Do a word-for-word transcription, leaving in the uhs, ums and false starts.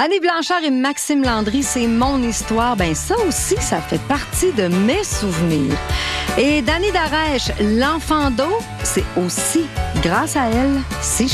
Annie Blanchard et Maxime Landry, c'est mon histoire. Ben ça aussi, ça fait partie de mes souvenirs. Et Dani Darèche, l'enfant d'eau, c'est aussi grâce à elle si